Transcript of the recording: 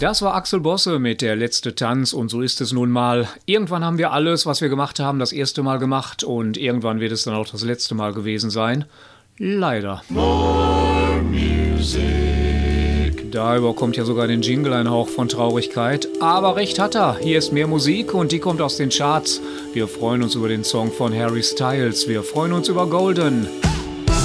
Das war Axel Bosse mit Der letzte Tanz und so ist es nun mal. Irgendwann haben wir alles, was wir gemacht haben, das erste Mal gemacht und irgendwann wird es dann auch das letzte Mal gewesen sein. Leider. More music. Da überkommt ja sogar den Jingle ein Hauch von Traurigkeit. Aber recht hat er. Hier ist mehr Musik und die kommt aus den Charts. Wir freuen uns über den Song von Harry Styles. Wir freuen uns über Golden.